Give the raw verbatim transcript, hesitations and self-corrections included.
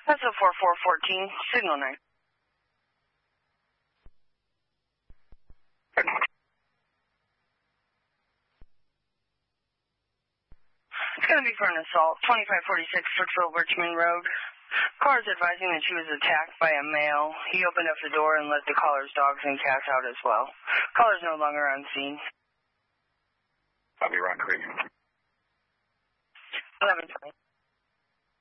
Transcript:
That's a four four one four, signal nine. It's going to be for an assault, twenty-five forty-six Footville Richmond Road. Caller is advising that she was attacked by a male. He opened up the door and let the caller's dogs and cats out as well. Caller's no longer on scene. I'll be Ron Creek. eleven twenty.